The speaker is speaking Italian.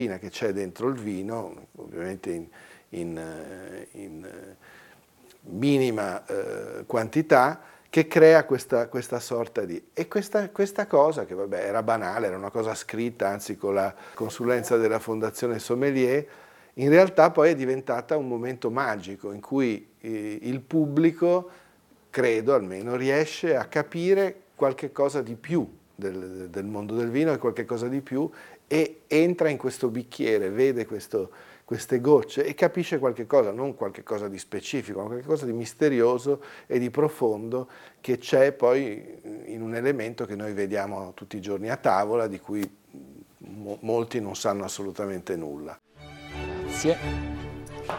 che c'è dentro il vino, ovviamente in minima quantità, che crea questa sorta di... E questa cosa, che vabbè era banale, era una cosa scritta, anzi con la consulenza della Fondazione Sommelier, in realtà poi è diventata un momento magico in cui il pubblico, credo almeno, riesce a capire qualche cosa di più del mondo del vino e qualche cosa di più, e entra in questo bicchiere, vede queste gocce e capisce qualche cosa, non qualche cosa di specifico, ma qualche cosa di misterioso e di profondo che c'è poi in un elemento che noi vediamo tutti i giorni a tavola, di cui molti non sanno assolutamente nulla. Grazie.